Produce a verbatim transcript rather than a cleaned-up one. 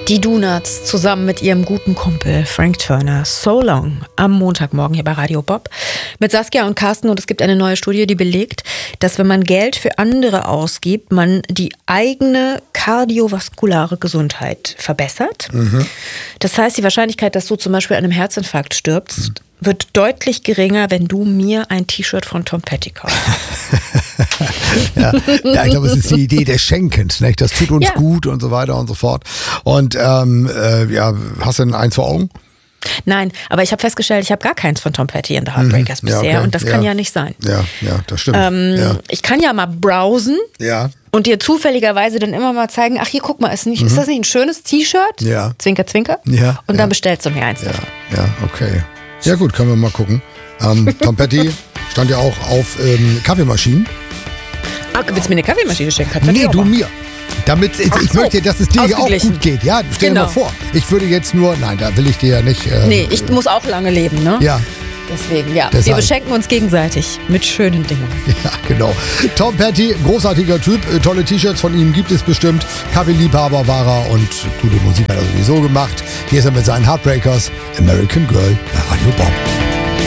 Die Donuts zusammen mit ihrem guten Kumpel Frank Turner. So Long am Montagmorgen hier bei Radio Bob mit Saskia und Carsten. Und es gibt eine neue Studie, die belegt, dass wenn man Geld für andere ausgibt, man die eigene kardiovaskulare Gesundheit verbessert. Mhm. Das heißt, die Wahrscheinlichkeit, dass du zum Beispiel an einem Herzinfarkt stirbst, mhm. wird deutlich geringer, wenn du mir ein T-Shirt von Tom Petty kaufst. ja, ja, ich glaube, es ist die Idee des Schenkens. Nicht? Das tut uns ja. gut und so weiter und so fort. Und ähm, äh, ja, hast du denn eins vor Augen? Nein, aber ich habe festgestellt, ich habe gar keins von Tom Petty and the Heartbreakers mhm. bisher ja, okay. und das kann ja. ja nicht sein. Ja, ja, das stimmt. Ähm, ja. Ich kann ja mal browsen ja. und dir zufälligerweise dann immer mal zeigen, ach hier, guck mal, ist, nicht, mhm. ist das nicht ein schönes T-Shirt? Ja. Zwinker, zwinker. Ja. Und ja. dann bestellst du mir eins. Ja, ja, okay. Ja gut, können wir mal gucken. Ähm, Tom Petty stand ja auch auf ähm, Kaffeemaschinen. Ah, willst du mir eine Kaffeemaschine schenken? Nee, du mir. Damit, ich, ich so, möchte, dass es dir auch gut geht. Ja, stell genau. dir mal vor. Ich würde jetzt nur, nein, da will ich dir ja nicht. Äh, nee, ich muss auch lange leben, ne? Ja. Deswegen, ja. Deshalb. Wir beschenken uns gegenseitig mit schönen Dingen. Ja, genau. Tom Petty, großartiger Typ. Tolle T-Shirts von ihm gibt es bestimmt. Kaffeeliebhaber war er und gute Musik hat er sowieso gemacht. Hier ist er mit seinen Heartbreakers. American Girl bei Radio Bob.